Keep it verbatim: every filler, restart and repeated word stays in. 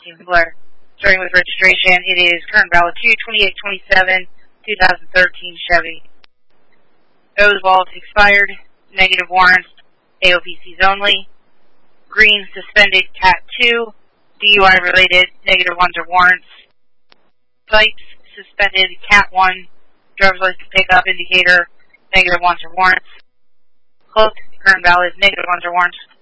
Team Blair. Starting with registration, it is current valid two twenty-eight twenty-seven, twenty thirteen Chevy. Those vaults expired, negative warrants, A O P Cs only. Green suspended Cat two, D U I related, negative ones are warrants. Sipes suspended Cat one, driver's license pickup indicator, negative ones are warrants. Cloaked, current valid, negative ones are warrants.